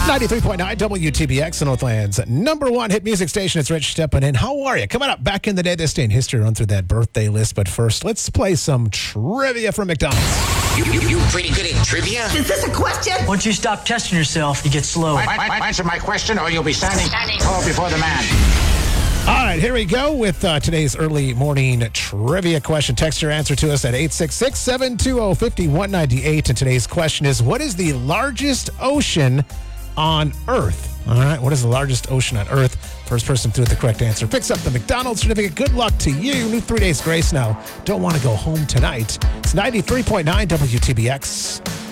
93.9 WTBX, Northland's number one hit music station. It's Rich stepping in. How are you? Coming up back in the day, this day in history, run through that birthday list. But first, let's play some trivia from McDonald's. You pretty good at trivia? Is this a question? Once you stop testing yourself, you get slow. Answer my question or you'll be standing tall before the man. All right, here we go with today's early morning trivia question. Text your answer to us at 866-720-5198. And today's question is, what is the largest ocean on Earth? All right, what is the largest ocean on Earth? First person through with the correct answer picks up the McDonald's certificate. Good luck to you. New 3 days grace now. Don't want to go home tonight. It's 93.9 WTBX.